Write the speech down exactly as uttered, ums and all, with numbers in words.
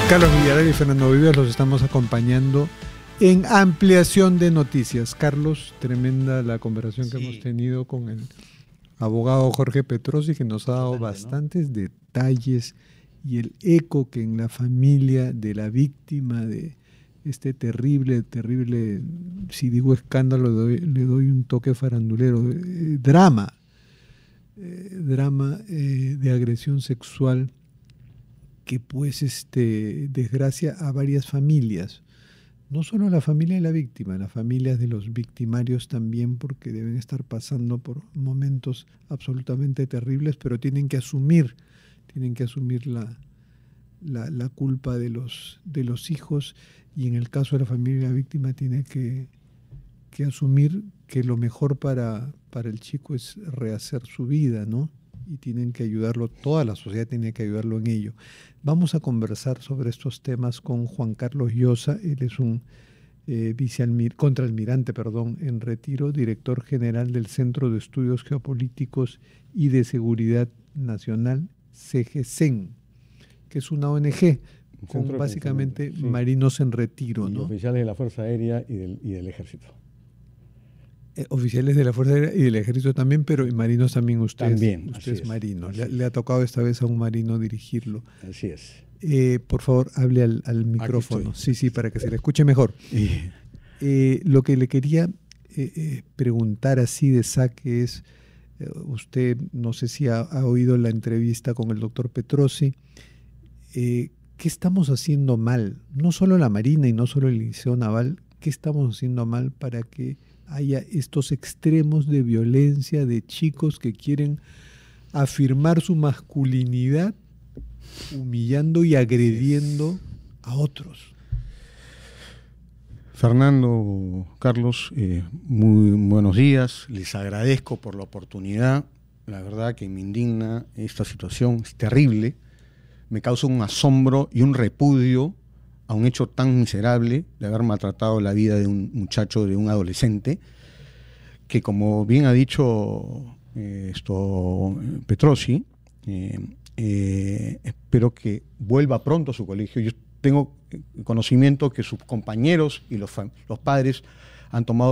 Carlos Villarreal y Fernando Vivas los estamos acompañando en Ampliación de Noticias. Carlos, tremenda la conversación que sí. hemos tenido con el abogado Jorge Petrosi, que nos ha dado Totalmente, bastantes ¿no? detalles y el eco que en la familia de la víctima de este terrible, terrible, si digo escándalo, le doy, le doy un toque farandulero, eh, drama, eh, drama eh, de agresión sexual que pues este, desgracia a varias familias, no solo a la familia de la víctima, las familias de los victimarios también, porque deben estar pasando por momentos absolutamente terribles, pero tienen que asumir, tienen que asumir la, la, la culpa de los, de los hijos, y en el caso de la familia de la víctima tiene que, que asumir que lo mejor para, para el chico es rehacer su vida, ¿no? Y tienen que ayudarlo, toda la sociedad tiene que ayudarlo en ello. Vamos a conversar sobre estos temas con Juan Carlos Llosa. Él es un eh, vicealmir, contraalmirante perdón, en retiro, director general del Centro de Estudios Geopolíticos y de Seguridad Nacional, C G C E N, que es una O N G con básicamente sí. marinos en retiro, y ¿no? oficiales de la Fuerza Aérea y del, y del Ejército. Eh, oficiales de la Fuerza Aérea y del Ejército también, pero marinos también usted, también, usted es, es marino. Le, es. le ha tocado esta vez a un marino dirigirlo. Así es. Eh, por favor, hable al, al micrófono. Sí, sí, para que se le escuche mejor. Eh, lo que le quería eh, eh, preguntar así de saque es, eh, usted no sé si ha, ha oído la entrevista con el doctor Petrosi, eh, ¿qué estamos haciendo mal? No solo la Marina y no solo el Liceo Naval, ¿qué estamos haciendo mal para que haya estos extremos de violencia de chicos que quieren afirmar su masculinidad humillando y agrediendo a otros? Fernando, Carlos, eh, muy buenos días. Les agradezco por la oportunidad. La verdad que me indigna esta situación, es terrible. Me causa un asombro y un repudio a un hecho tan miserable de haber maltratado la vida de un muchacho, de un adolescente, que como bien ha dicho eh, esto Petrosi, eh, eh, espero que vuelva pronto a su colegio. Yo tengo conocimiento que sus compañeros y los, los padres han tomado